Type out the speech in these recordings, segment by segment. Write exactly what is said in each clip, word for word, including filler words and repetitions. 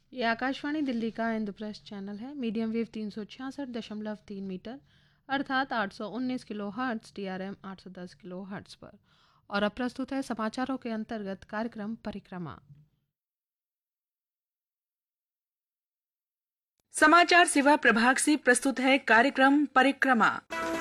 ये आकाशवाणी दिल्ली का इंद्रप्रस्थ चैनल है। मीडियम वेव तीन सौ छियासठ दशमलव तीन मीटर अर्थात आठ सौ उन्नीस kilo hertz, D R M आठ सौ दस किलो हर्ट्स पर। और अब प्रस्तुत है समाचारों के अंतर्गत कार्यक्रम परिक्रमा। समाचार सेवा प्रभाग से प्रस्तुत है कार्यक्रम परिक्रमा।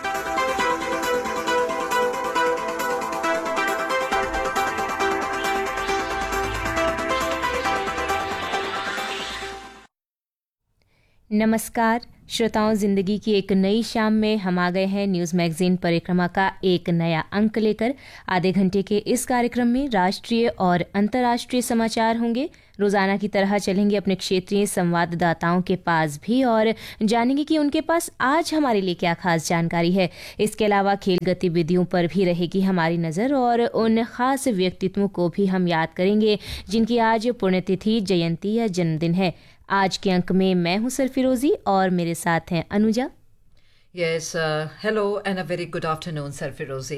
नमस्कार श्रोताओं, जिंदगी की एक नई शाम में हम आ गए हैं न्यूज़ मैगजीन परिक्रमा का एक नया अंक लेकर। आधे घंटे के इस कार्यक्रम में राष्ट्रीय और अंतर्राष्ट्रीय समाचार होंगे। रोजाना की तरह चलेंगे अपने क्षेत्रीय संवाददाताओं के पास भी और जानेंगे कि उनके पास आज हमारे लिए क्या खास जानकारी है। इसके अलावा खेल गतिविधियों पर भी रहेगी हमारी नज़र और उन खास व्यक्तित्वों को भी हम याद करेंगे जिनकी आज पुण्यतिथि, जयंती या जन्मदिन है। आज के अंक में मैं हूं सरफिरोजी और मेरे साथ हैं Anuja. Yes, uh, hello and a very good afternoon, Sarfirozi.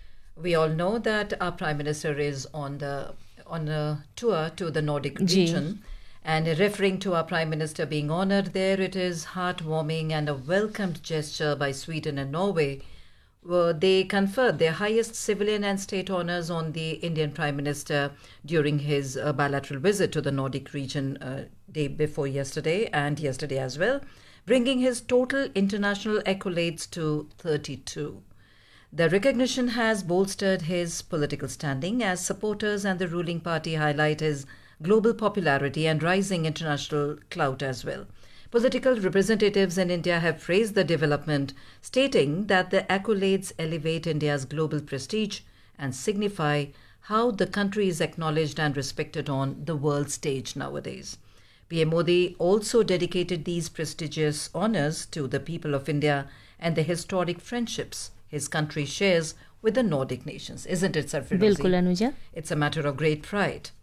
We all know that our Prime Minister is on the on a tour to the Nordic region, and referring to our Prime Minister being honoured there, it is heartwarming and a welcomed gesture by Sweden and Norway. Uh, they conferred their highest civilian and state honours on the Indian Prime Minister during his uh, bilateral visit to the Nordic region uh, day before yesterday and yesterday as well, bringing his total international accolades to thirty-two. The recognition has bolstered his political standing as supporters and the ruling party highlight his global popularity and rising international clout as well. Political representatives in India have praised the development, stating that the accolades elevate India's global prestige and signify how the country is acknowledged and respected on the world stage nowadays. P M Modi also dedicated these prestigious honours to the people of India and the historic friendships his country shares with the Nordic nations. Isn't it, Sarfirozi? बिल्कुल Anuja. It's a matter of great pride.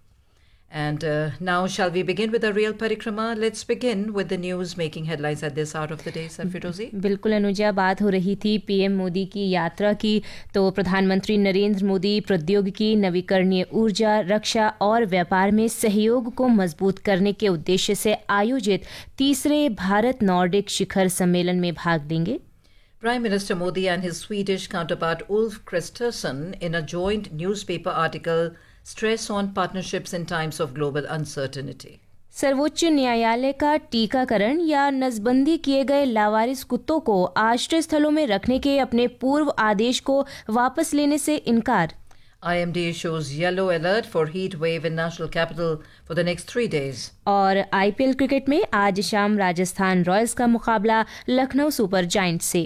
And uh, now, shall we begin with a real parikrama? Let's begin with the news making headlines at this hour of the day, Sarfirozi. बिल्कुल अनुजा, बात हो रही थी PM Modi की यात्रा की। तो प्रधानमंत्री नरेंद्र मोदी प्रौद्योगिकी, नवीकरणीय ऊर्जा, रक्षा और व्यापार में सहयोग को मजबूत करने के उद्देश्य से आयोजित तीसरे भारत नॉर्डिक शिखर सम्मेलन में भाग लेंगे। Prime Minister Modi and his Swedish counterpart Ulf Kristersson, in a joint newspaper article, stress on partnerships in times of global uncertainty. सर्वोच्च न्यायालय का टीकाकरण या नसबंदी किए गए लावारिस कुत्तों को आश्रय स्थलों में रखने के अपने पूर्व आदेश को वापस लेने से इनकार। I M D issues yellow alert for heat wave in national capital for the next three days. और आईपीएल क्रिकेट में आज शाम राजस्थान रॉयल्स का मुकाबला लखनऊ सुपर जायंट्स से।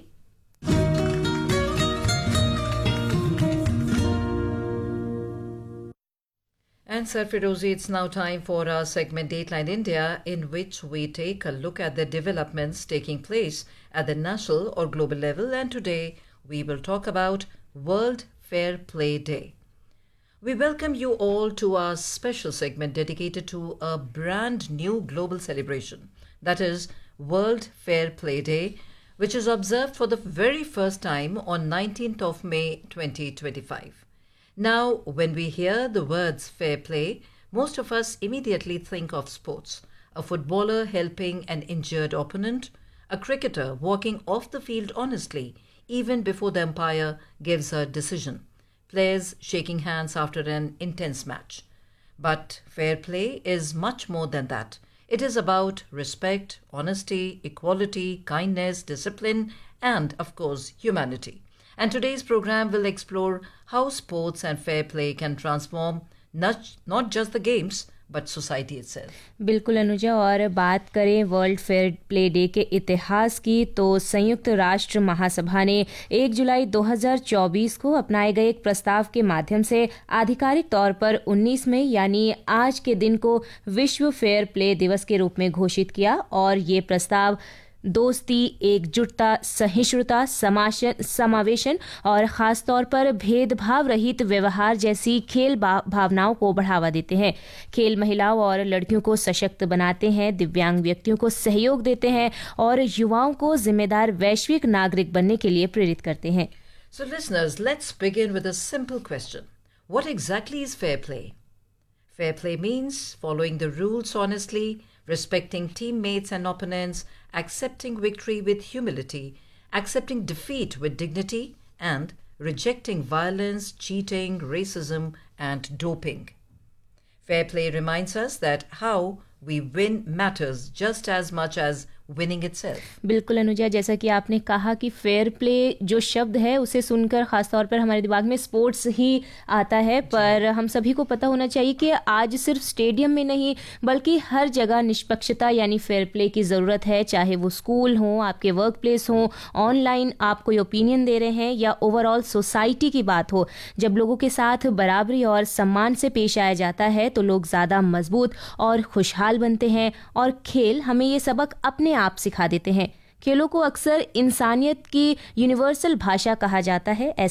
And Sarfirozi, it's now time for our segment Dateline India, in which we take a look at the developments taking place at the national or global level. And today we will talk about World Fair Play Day. We welcome you all to our special segment dedicated to a brand new global celebration, that is World Fair Play Day, which is observed for the very first time on nineteenth of May twenty twenty-five. Now, when we hear the words fair play, most of us immediately think of sports. A footballer helping an injured opponent, a cricketer walking off the field honestly, even before the umpire gives a decision, players shaking hands after an intense match. But fair play is much more than that. It is about respect, honesty, equality, kindness, discipline, and, of course, humanity. And today's program will explore how sports and fair play can transform not, not just the games, but society itself. बिल्कुल अनुजा, और बात करें world fair play day के इतिहास की तो संयुक्त राष्ट्र महासभा ने एक जुलाई दो हज़ार चौबीस को अपनाए गए एक प्रस्ताव के माध्यम से आधिकारिक तौर पर उन्नीस मई यानी आज के दिन को विश्व फेयर प्ले दिवस के रूप में घोषित किया। और ये प्रस्ताव दोस्ती, एकजुटता, सहिष्णुता, समावेशन और खासतौर पर भेदभाव रहित व्यवहार जैसी खेल भावनाओं को बढ़ावा देते हैं। खेल महिलाओं और लड़कियों को सशक्त बनाते हैं, दिव्यांग व्यक्तियों को सहयोग देते हैं और युवाओं को जिम्मेदार वैश्विक नागरिक बनने के लिए प्रेरित करते हैं। So listeners, let's begin with a simple question. What exactly is fair play? Fair play means following the rules honestly, respecting teammates and opponents, accepting victory with humility, accepting defeat with dignity, and rejecting violence, cheating, racism, and doping. Fair play reminds us that how we win matters just as much as winning itself. बिल्कुल अनुजा, जैसा कि आपने कहा कि fair play जो शब्द है उसे सुनकर खासतौर पर हमारे दिमाग में स्पोर्ट्स ही आता है, पर हम सभी को पता होना चाहिए कि आज सिर्फ स्टेडियम में नहीं बल्कि हर जगह निष्पक्षता यानी फेयर प्ले की ज़रूरत है। चाहे वो स्कूल हो, आपके वर्क प्लेस हो, ऑनलाइन आप कोई ओपिनियन दे रहे हैं या ओवरऑल सोसाइटी की बात हो, जब लोगों के साथ बराबरी और सम्मान से पेश आया जाता है तो लोग ज़्यादा मजबूत और खुशहाल बनते हैं। और खेल हमें ये सबक अपने आप सिखा देते हैं। खेलों को अक्सर इंसानियत की यूनिवर्सल भाषा कहा जाता है।